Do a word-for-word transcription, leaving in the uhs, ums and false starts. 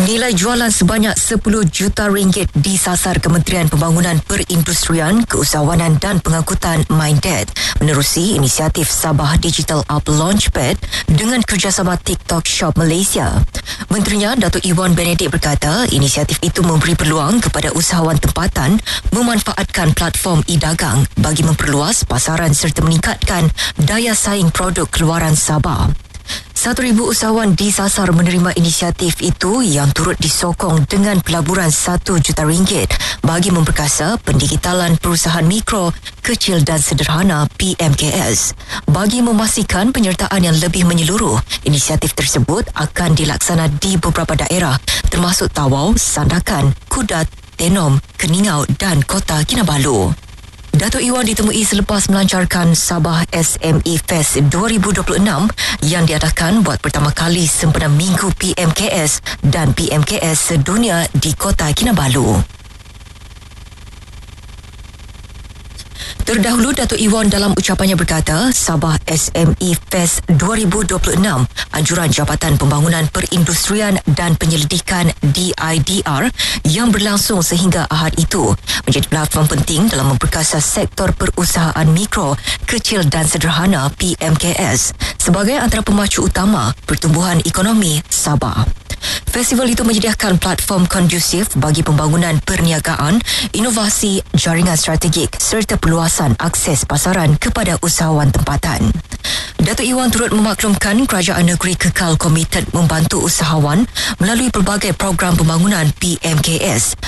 Nilai jualan sebanyak sepuluh juta ringgit disasar Kementerian Pembangunan Perindustrian, Keusahawanan dan Pengangkutan MINDET menerusi inisiatif Sabah Digital Up Launchpad dengan kerjasama TikTok Shop Malaysia. Menterinya Datuk Iwan Benedict berkata inisiatif itu memberi peluang kepada usahawan tempatan memanfaatkan platform e-dagang bagi memperluas pasaran serta meningkatkan daya saing produk keluaran Sabah. Satu ribu usahawan disasar menerima inisiatif itu yang turut disokong dengan pelaburan satu juta ringgit bagi memperkasa pendigitalan perusahaan mikro, kecil dan sederhana P M K S. Bagi memastikan penyertaan yang lebih menyeluruh, inisiatif tersebut akan dilaksana di beberapa daerah termasuk Tawau, Sandakan, Kudat, Tenom, Keningau dan Kota Kinabalu. Datuk Iwan ditemui selepas melancarkan Sabah S M E Fest dua ribu dua puluh enam yang diadakan buat pertama kali sempena Minggu P M K S dan P M K S sedunia di Kota Kinabalu. Terdahulu, Datuk Iwan dalam ucapannya berkata, Sabah S M E Fest dua ribu dua puluh enam, anjuran Jabatan Pembangunan Perindustrian dan Penyelidikan D I D R yang berlangsung sehingga Ahad itu menjadi platform penting dalam memperkasa sektor perusahaan mikro, kecil dan sederhana P M K S sebagai antara pemacu utama pertumbuhan ekonomi Sabah. Festival itu menyediakan platform kondusif bagi pembangunan perniagaan, inovasi, jaringan strategik serta perluasan akses pasaran kepada usahawan tempatan. Datuk Iwan turut memaklumkan kerajaan negeri kekal komited membantu usahawan melalui pelbagai program pembangunan P M K S